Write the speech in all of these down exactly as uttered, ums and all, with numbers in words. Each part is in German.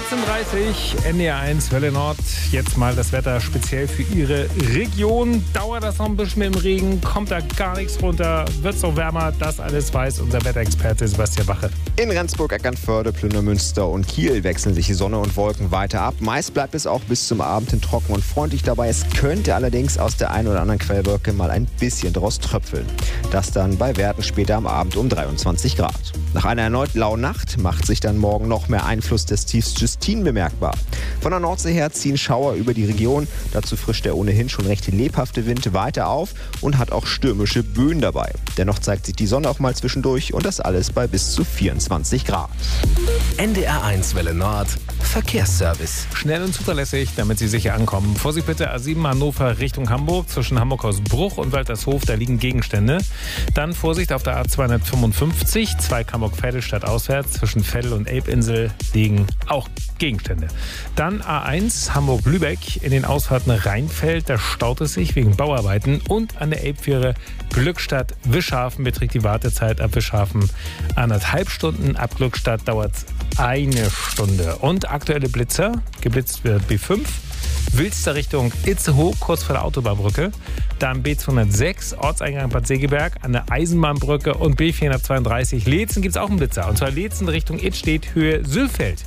vierzehn Uhr dreißig, N D R eins, Welle Nord. Jetzt mal das Wetter speziell für Ihre Region. Dauert das noch ein bisschen mit dem Regen? Kommt da gar nichts runter? Wird es noch wärmer? Das alles weiß unser Wetterexperte Sebastian Wache. In Rendsburg, Eckernförde, Plünemünster und Kiel wechseln sich die Sonne und Wolken weiter ab. Meist bleibt es auch bis zum Abend hin trocken und freundlich dabei. Es könnte allerdings aus der einen oder anderen Quellwolke mal ein bisschen draus tröpfeln. Das dann bei Werten später am Abend um dreiundzwanzig Grad. Nach einer erneut lauen Nacht macht sich dann morgen noch mehr Einfluss des Tiefs Justine bemerkbar. Von der Nordsee her ziehen Schauer über die Region. Dazu frischt der ohnehin schon recht lebhafte Wind weiter auf und hat auch stürmische Böen dabei. Dennoch zeigt sich die Sonne auch mal zwischendurch und das alles bei bis zu vierundzwanzig Grad. N D R eins Welle Nord Verkehrsservice. Schnell und zuverlässig, damit Sie sicher ankommen. Vorsicht bitte, A sieben Hannover Richtung Hamburg. Zwischen Hamburg-Hausbruch und Waltershof, da liegen Gegenstände. Dann Vorsicht auf der A zweihundertfünfundfünfzig, zwei Hamburg-Vettelstadt auswärts. Zwischen Veddel und Elbinsel liegen auch Gegenstände. Dann A eins Hamburg-Lübeck in den Ausfahrten Rheinfeld. Da staut es sich wegen Bauarbeiten. Und an der Elbfähre Glückstadt-Wischhafen beträgt die Wartezeit ab Wischhafen anderthalb Stunden. Ab Glückstadt dauert es eine Stunde. Und aktuelle Blitzer. Geblitzt wird B fünf. Wilster Richtung Itzehoe, kurz vor der Autobahnbrücke. Dann B zweihundertsechs, Ortseingang Bad Segeberg an der Eisenbahnbrücke. Und B vierhundertzweiunddreißig, Leetzen, gibt es auch einen Blitzer. Und zwar Leetzen Richtung Idstedt, Höhe Sülfeld.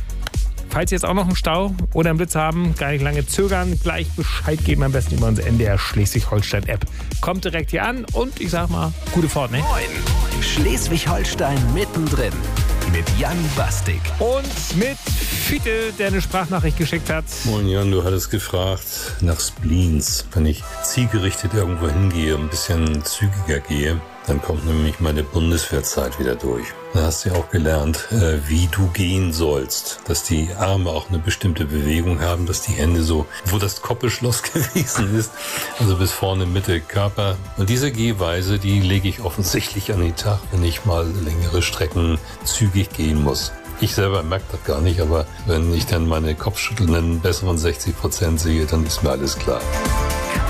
Falls Sie jetzt auch noch einen Stau oder einen Blitz haben, gar nicht lange zögern, gleich Bescheid geben, am besten über unsere N D R Schleswig-Holstein-App. Kommt direkt hier an und ich sag mal, gute Fahrt, ne? neun. Schleswig-Holstein mittendrin mit Jan Bastik. Und mit Fiete, der eine Sprachnachricht geschickt hat. Moin Jan, du hattest gefragt nach Spleens. Wenn ich zielgerichtet irgendwo hingehe, ein bisschen zügiger gehe, dann kommt nämlich meine Bundeswehrzeit wieder durch. Da hast du ja auch gelernt, wie du gehen sollst. Dass die Arme auch eine bestimmte Bewegung haben, dass die Hände so, wo das Koppelschloss gewesen ist, also bis vorne Mitte Körper. Und diese Gehweise, die lege ich offensichtlich an den Tag, wenn ich mal längere Strecken zügig gehen muss. Ich selber merke das gar nicht, aber wenn ich dann meine kopfschüttelnden besseren sechzig Prozent sehe, dann ist mir alles klar.